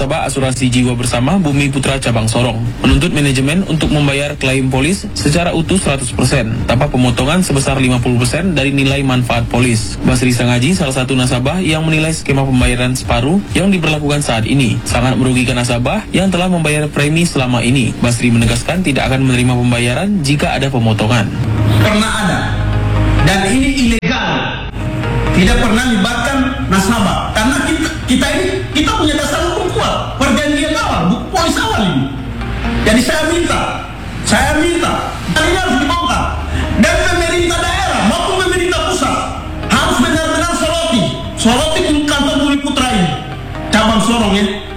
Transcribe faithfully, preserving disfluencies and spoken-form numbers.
nasabah asuransi jiwa bersama Bumi Putra Cabang Sorong menuntut manajemen untuk membayar klaim polis secara utuh seratus persen tanpa pemotongan sebesar lima puluh persen dari nilai manfaat polis. Basri Sangaji, salah satu nasabah yang menilai skema pembayaran separuh yang diberlakukan saat ini sangat merugikan nasabah yang telah membayar premi selama ini. Basri menegaskan tidak akan menerima pembayaran jika ada pemotongan. Pernah ada, dan ini ilegal. Tidak pernah libatkan nasabah, karena kita, kita ini kita punya dasar hukum kuat, perjanjian awal, buku polis awal ini. Jadi saya minta, saya minta, hal ini harus dibongkar. Dan pemerintah daerah maupun pemerintah pusat harus benar-benar soroti, soroti kantor Bumi Putra ini, cabang Sorong ya.